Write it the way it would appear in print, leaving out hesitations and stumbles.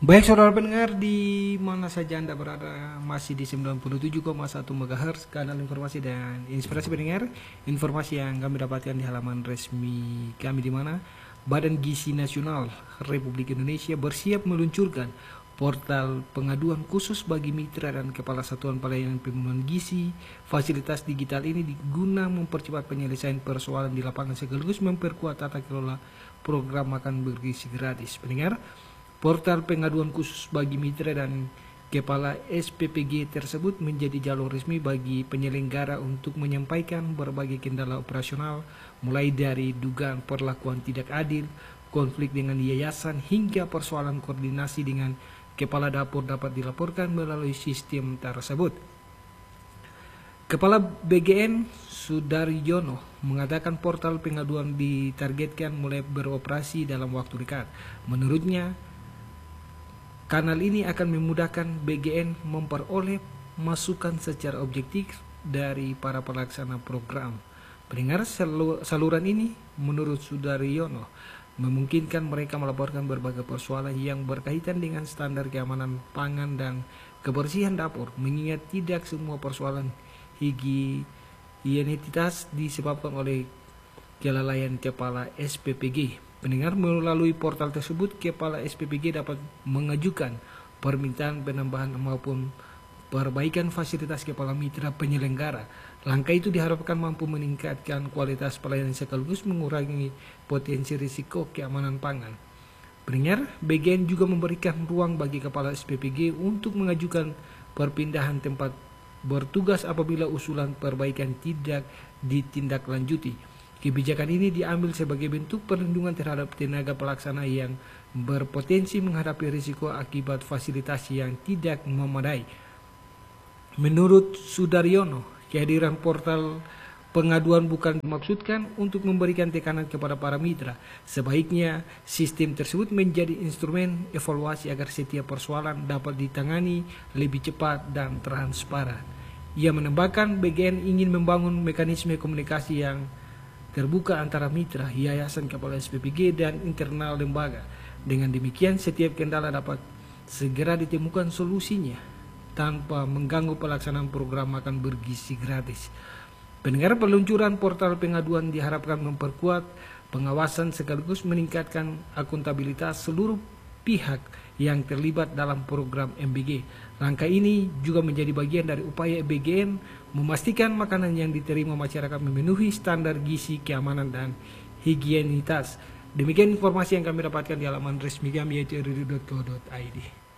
Baik saudara pendengar di mana saja Anda berada, masih di 97,1 MHz kanal informasi dan inspirasi pendengar. Informasi yang kami dapatkan di halaman resmi kami di mana Badan Gizi Nasional Republik Indonesia bersiap meluncurkan portal pengaduan khusus bagi mitra dan kepala satuan pelayanan pemenuhan gizi. Fasilitas digital ini diguna mempercepat penyelesaian persoalan di lapangan sekaligus memperkuat tata kelola program makan bergizi gratis. Pendengar, portal pengaduan khusus bagi mitra dan kepala SPPG tersebut menjadi jalur resmi bagi penyelenggara untuk menyampaikan berbagai kendala operasional, mulai dari dugaan perlakuan tidak adil, konflik dengan yayasan, hingga persoalan koordinasi dengan kepala dapur dapat dilaporkan melalui sistem tersebut. Kepala BGN Sudaryono mengatakan portal pengaduan ditargetkan mulai beroperasi dalam waktu dekat. Menurutnya, kanal ini akan memudahkan BGN memperoleh masukan secara objektif dari para pelaksana program. Pendengar, saluran ini menurut Sudaryono memungkinkan mereka melaporkan berbagai persoalan yang berkaitan dengan standar keamanan pangan dan kebersihan dapur, mengingat tidak semua persoalan higienitas disebabkan oleh kelalaian kepala SPPG. Pendengar, melalui portal tersebut, kepala SPPG dapat mengajukan permintaan penambahan maupun perbaikan fasilitas kepala mitra penyelenggara. Langkah itu diharapkan mampu meningkatkan kualitas pelayanan sekaligus mengurangi potensi risiko keamanan pangan. Pendengar, BGN juga memberikan ruang bagi kepala SPPG untuk mengajukan perpindahan tempat bertugas apabila usulan perbaikan tidak ditindaklanjuti. Kebijakan ini diambil sebagai bentuk perlindungan terhadap tenaga pelaksana yang berpotensi menghadapi risiko akibat fasilitas yang tidak memadai. Menurut Sudaryono, kehadiran portal pengaduan bukan dimaksudkan untuk memberikan tekanan kepada para mitra. Sebaiknya sistem tersebut menjadi instrumen evaluasi agar setiap persoalan dapat ditangani lebih cepat dan transparan. Ia menambahkan BGN ingin membangun mekanisme komunikasi yang terbuka antara mitra, yayasan, kepala SPPG, dan internal lembaga. Dengan demikian, setiap kendala dapat segera ditemukan solusinya tanpa mengganggu pelaksanaan program makan bergizi gratis. Pendengar, peluncuran portal pengaduan diharapkan memperkuat pengawasan sekaligus meningkatkan akuntabilitas seluruh pihak yang terlibat dalam program MBG. Langkah ini juga menjadi bagian dari upaya BGN memastikan makanan yang diterima masyarakat memenuhi standar gizi, keamanan, dan higienitas. Demikian informasi yang kami dapatkan di halaman resmi kami yaitu ri.co.id.